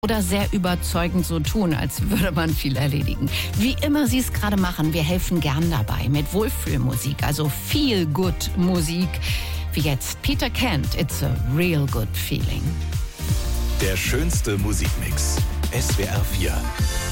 oder sehr überzeugend so tun, als würde man viel erledigen. Wie immer Sie es gerade machen, wir helfen gern dabei mit Wohlfühlmusik, also Feel-Good-Musik, wie jetzt Peter Kent, It's a Real Good Feeling. Der schönste Musikmix. SWR 4.